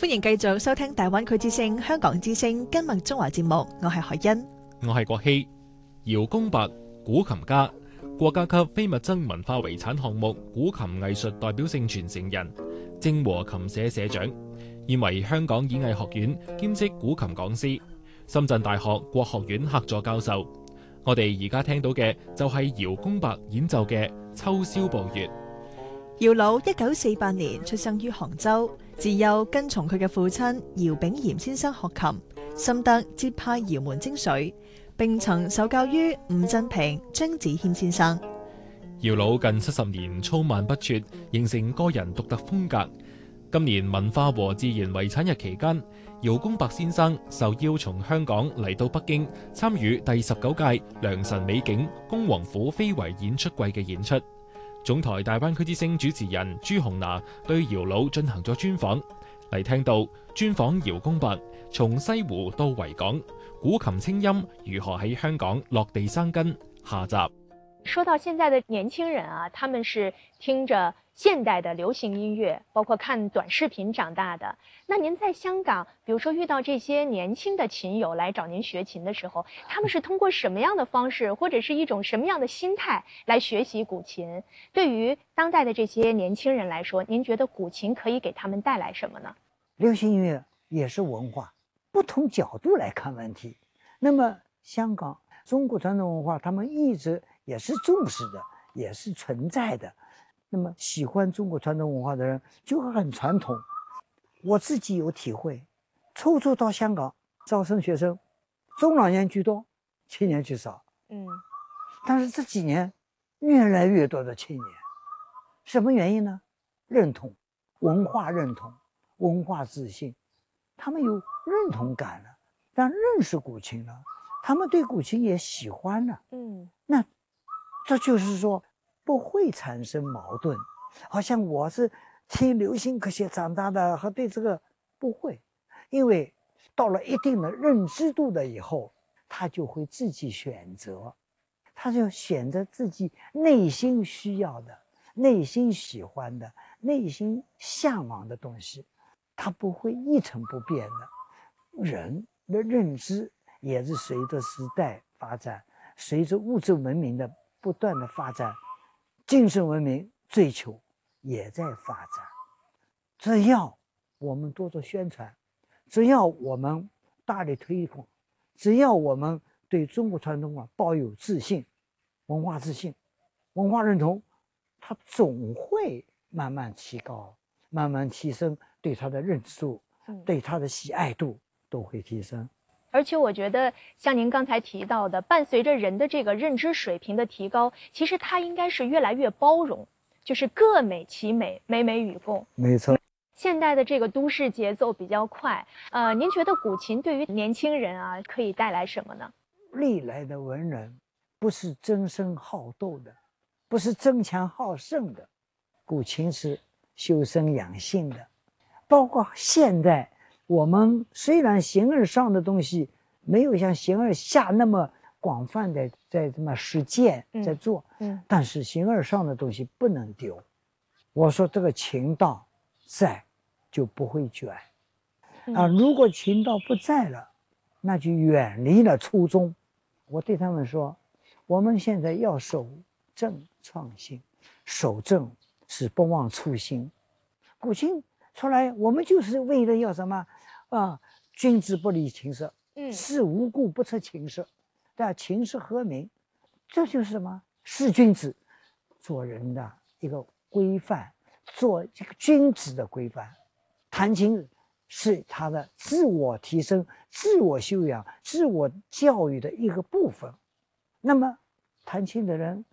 歡迎繼續收聽大灣區之聲、香港之聲今日中華節目，我係海欣， 我係郭希。姚公伯，古琴家，國家級非物質文化遺產項目古琴藝術代表性傳承人，正和琴社社長，現為香港演藝學院兼職古琴講師，深圳大學國學院客座教授。我哋而家聽到嘅就係姚公伯演奏嘅《秋宵步月》。 姚老1948年出生於杭州，自幼跟從佢嘅父親姚炳炎先生學琴，深得節派姚門精髓，並曾受教於伍振平、張子謙先生。 姚老近70年操漫不輟，形成個人獨特風格。今年文化和自然遺產日期間，姚公伯先生受邀從香港嚟到北京參與第19屆良辰美景恭王府非遺演出季嘅演出。總台大灣區之聲主持人朱紅娜對姚老進行咗專訪，嚟聽到專訪姚公伯從西湖到維港，古琴清音如何喺香港落地生根。下集說到現在的年輕人啊，他們是聽着現代的流行音樂，包括看短視頻長大的。那您在香港，比如說遇到這些年輕的琴友來找您學琴的時候，他們是通過什麼樣的方式，或者是一種什麼樣的心態來學習古琴？對於當代的這些年輕人來說，您覺得古琴可以給他們帶來什麼呢？ 流行音樂也是文化，不同角度來看問題。那麼香港中國傳統文化，他們一直也是重視的，也是存在的。那麼喜歡中國傳統文化的人就很傳統。我自己有體會，初初到香港招生學生，中老年居多，青年居少。但是這幾年越來越多的青年，什麼原因呢？認同，文化認同，文化自信，他們有認同感了，但認識古琴了，他們對古琴也喜歡了。那這就是說不會產生矛盾，好像我是聽流行科學長大的，和對這個不會，因為到了一定的認知度的以後，他就會自己選擇，他就選擇自己內心需要的、內心喜歡的、內心向往的東西，他不會一成不變的。人的認知也是隨着時代發展，隨着物質文明的不斷的發展，精神文明追求也在發展。只要我們多做宣傳，只要我們大力推廣，只要我們對中國傳統文化抱有自信、文化自信、文化認同，它總會慢慢提高，慢慢提升，對它的認知度、對它的喜愛度都會提升。 而且我覺得像您剛才提到的，伴隨着人的這個認知水平的提高，其實它應該是越來越包容，就是各美其美，美美與共。 沒錯。 現代的這個都市節奏比較快，您覺得古琴對於年輕人啊可以帶來什麼呢？ 歷來的文人不是爭聲好鬥的，不是爭強好勝的，古琴是修身養性的。包括現代我們雖然形而上的東西沒有像形而下那麼廣泛的在這麼實踐在做，但是形而上的東西不能丟。我說這個琴道在就不會捲啊，如果琴道不在了，那就遠離了初衷。我對他們說，我們現在要守正創新，守正是不忘初心。古琴出來，我們就是為了要什麼啊？君子不離琴瑟，事無故不出琴瑟。但琴瑟和鳴，這就是什麼？是君子做人的一個規範，做這個君子的規範。彈琴是他的自我提升、自我修養、自我教育的一個部分。那麼彈琴的人